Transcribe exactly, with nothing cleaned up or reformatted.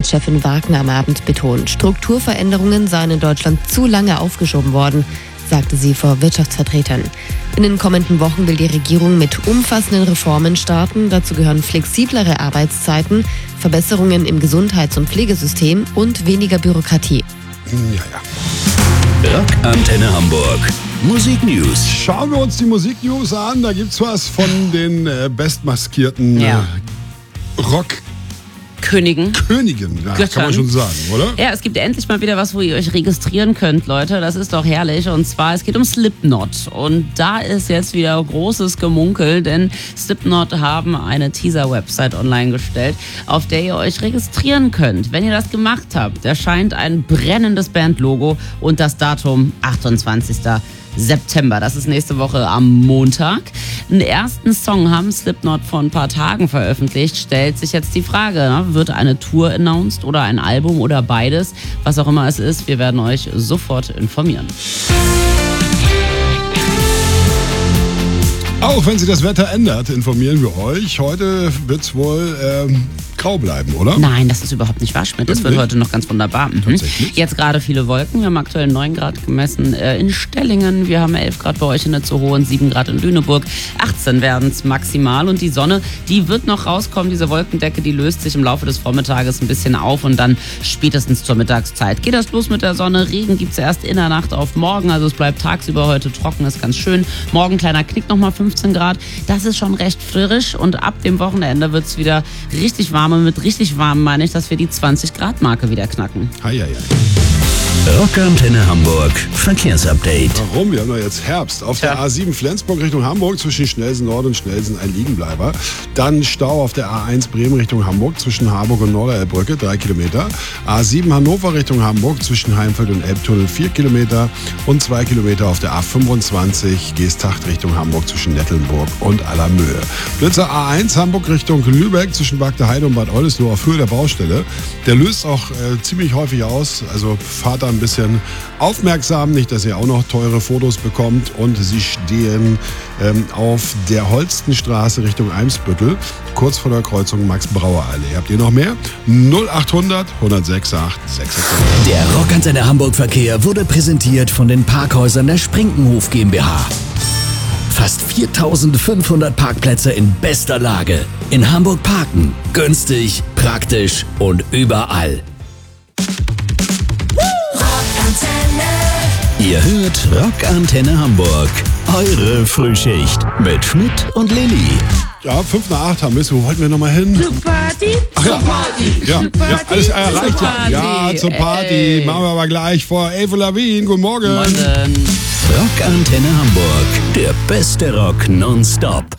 Sicherheitschefin Wagner am Abend betont. Strukturveränderungen seien in Deutschland zu lange aufgeschoben worden, sagte sie vor Wirtschaftsvertretern. In den kommenden Wochen will die Regierung mit umfassenden Reformen starten. Dazu gehören flexiblere Arbeitszeiten, Verbesserungen im Gesundheits- und Pflegesystem und weniger Bürokratie. Ja, ja. Rockantenne Hamburg. Musik News. Schauen wir uns die Musik-News an. Da gibt's was von den äh, bestmaskierten Ja. äh, Rock Königen. Königen, ja, Göttern. kann man schon sagen, oder? Ja, es gibt endlich mal wieder was, wo ihr euch registrieren könnt, Leute. Das ist doch herrlich. Und zwar, es geht um Slipknot. Und da ist jetzt wieder großes Gemunkel, denn Slipknot haben eine Teaser-Website online gestellt, auf der ihr euch registrieren könnt. Wenn ihr das gemacht habt, erscheint ein brennendes Bandlogo und das Datum achtundzwanzigster September. Das ist nächste Woche am Montag. Einen ersten Song haben Slipknot vor ein paar Tagen veröffentlicht. Stellt sich jetzt die Frage, wird eine Tour announced oder ein Album oder beides? Was auch immer es ist, wir werden euch sofort informieren. Auch wenn sich das Wetter ändert, informieren wir euch. Heute wird's wohl ähm, grau bleiben, oder? Nein, das ist überhaupt nicht wahr, Schmidt. Das wird Wirklich? heute noch ganz wunderbar. Mhm. Tatsächlich? Jetzt gerade viele Wolken. Wir haben aktuell neun Grad gemessen äh, in Stellingen. Wir haben elf Grad bei euch in der Zoo und sieben Grad in Lüneburg. achtzehn werden es maximal. Und die Sonne, die wird noch rauskommen. Diese Wolkendecke, die löst sich im Laufe des Vormittages ein bisschen auf. Und dann spätestens zur Mittagszeit geht das los mit der Sonne. Regen gibt es erst in der Nacht auf morgen. Also es bleibt tagsüber heute trocken, ist ganz schön. Morgen kleiner Knick, nochmal fünfzehn Grad. Das ist schon recht frisch. Und ab dem Wochenende wird es wieder richtig warm. Und mit richtig warm meine ich, dass wir die zwanzig Grad Marke wieder knacken. Hei, hei, hei. Rockantenne Hamburg. Verkehrsupdate. Warum? Wir haben doch jetzt Herbst. Auf Tja. der A sieben Flensburg Richtung Hamburg zwischen Schnelsen Nord und Schnelsen ein Liegenbleiber. Dann Stau auf der A eins Bremen Richtung Hamburg zwischen Harburg und Norderelbbrücke, drei Kilometer. A sieben Hannover Richtung Hamburg zwischen Heimfeld und Elbtunnel, vier Kilometer. Und zwei Kilometer auf der A fünfundzwanzig Geesthacht Richtung Hamburg zwischen Nettelnburg und Allermöhe. Blitzer A eins Hamburg Richtung Lübeck zwischen Bagdeheide und Bad Oldesloe auf Höhe der Baustelle. Der löst auch äh, ziemlich häufig aus. Also fahrt da ein bisschen aufmerksam, nicht, dass ihr auch noch teure Fotos bekommt. Und sie stehen ähm, auf der Holstenstraße Richtung Eimsbüttel, kurz vor der Kreuzung Max-Brauer-Allee. Habt ihr noch mehr? null achthundert, hundertsechs acht sechshundertsechs. Der Rockantenne Hamburg Verkehr wurde präsentiert von den Parkhäusern der Sprinkenhof GmbH. Fast viertausendfünfhundert Parkplätze in bester Lage. In Hamburg parken. Günstig, praktisch und überall. Ihr hört Rockantenne Hamburg. Eure Frühschicht mit Schmidt und Lilly. Ja, fünf nach acht haben wir. Wo wollten wir nochmal hin? Party? Ach ja. Ja, ja, alles erreicht. Ja, Party. ja, zur Party. Ey. Machen wir aber gleich vor Avril Lavigne. Guten Morgen. Morgen. Rockantenne Hamburg. Der beste Rock nonstop.